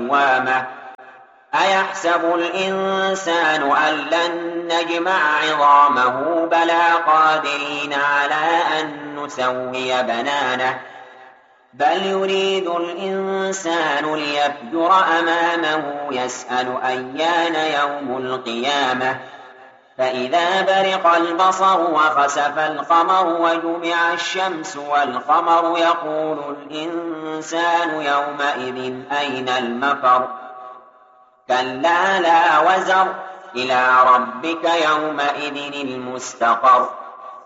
لوامة أيحسب الإنسان أن لن نجمع عظامه بلى قادرين على أن نسوي بنانه بل يريد الإنسان ليفجر أمامه يسأل أيان يوم القيامة فإذا برق البصر وخسف القمر وجمع الشمس والقمر يقول الإنسان يومئذ أين المفر كلا لا وزر إلى ربك يومئذ المستقر